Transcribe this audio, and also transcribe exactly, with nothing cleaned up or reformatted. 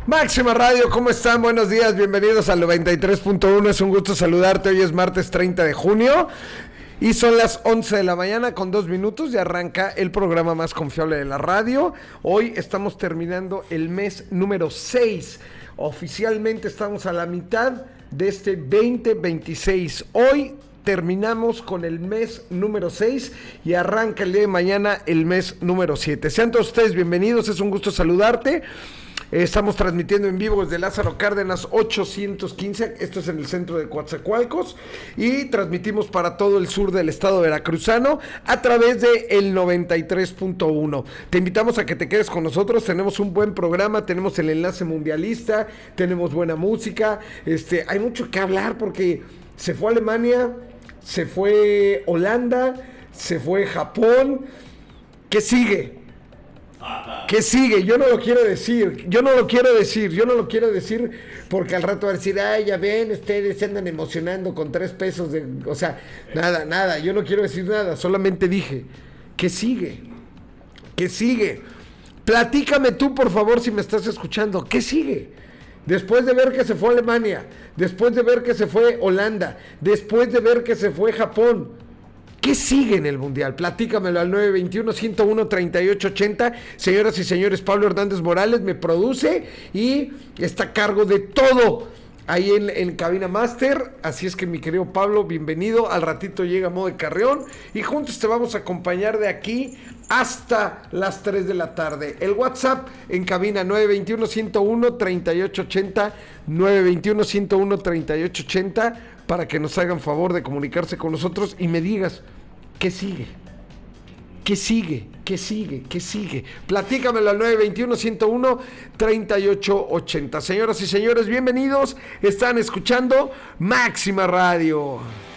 Máxima Radio, ¿cómo están? Buenos días, bienvenidos al noventa y tres punto uno, es un gusto saludarte, hoy es martes treinta de junio y son las once de la mañana con dos minutos y arranca el programa más confiable de la radio. Hoy estamos terminando el mes número seis, oficialmente estamos a la mitad de este veinte veintiséis, hoy terminamos con el mes número seis y arranca el día de mañana el mes número siete. Sean todos ustedes bienvenidos, es un gusto saludarte. Estamos transmitiendo en vivo desde Lázaro Cárdenas ochocientos quince, esto es en el centro de Coatzacoalcos, y transmitimos para todo el sur del estado veracruzano a través de el noventa y tres punto uno. Te invitamos a que te quedes con nosotros, tenemos un buen programa, tenemos el enlace mundialista, tenemos buena música, este, hay mucho que hablar porque se fue Alemania, se fue Holanda, se fue Japón. ¿Qué sigue? ¿Qué sigue? Yo no lo quiero decir, yo no lo quiero decir, yo no lo quiero decir porque al rato va a decir, ay, ya ven, ustedes se andan emocionando con tres pesos de... O sea, nada, nada, yo no quiero decir nada, solamente dije, ¿qué sigue? ¿Qué sigue? Platícame tú, por favor, si me estás escuchando, ¿qué sigue? Después de ver que se fue Alemania, después de ver que se fue Holanda, después de ver que se fue Japón, ¿qué sigue en el Mundial? Platícamelo al nueve veintiuno, ciento uno, treinta y ocho ochenta. Señoras y señores, Pablo Hernández Morales me produce y está a cargo de todo ahí en, en Cabina Master. Así es que, mi querido Pablo, bienvenido. Al ratito llega Mode Carreón y juntos te vamos a acompañar de aquí hasta las tres de la tarde. El WhatsApp en cabina nueve veintiuno, ciento uno, treinta y ocho ochenta, nueve veintiuno, ciento uno, treinta y ocho ochenta, para que nos hagan favor de comunicarse con nosotros y me digas, ¿qué sigue? ¿Qué sigue? ¿Qué sigue? ¿Qué sigue? Platícamelo al nueve veintiuno, ciento uno, treinta y ocho ochenta. Señoras y señores, bienvenidos. Están escuchando Máxima Radio.